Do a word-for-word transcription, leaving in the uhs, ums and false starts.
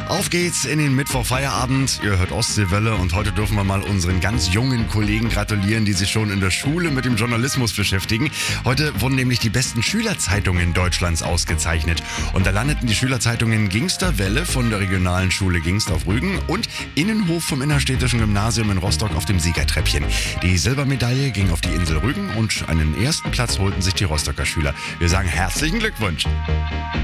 Auf geht's in den Mittwochfeierabend. Ihr hört Ostseewelle und heute dürfen wir mal unseren ganz jungen Kollegen gratulieren, die sich schon in der Schule mit dem Journalismus beschäftigen. Heute wurden nämlich die besten Schülerzeitungen Deutschlands ausgezeichnet. Und da landeten die Schülerzeitungen Gingster Welle von der regionalen Schule Gingst auf Rügen und Innenhof vom Innerstädtischen Gymnasium in Rostock auf dem Siegertreppchen. Die Silbermedaille ging auf die Insel Rügen und einen ersten Platz holten sich die Rostocker Schüler. Wir sagen herzlichen Glückwunsch.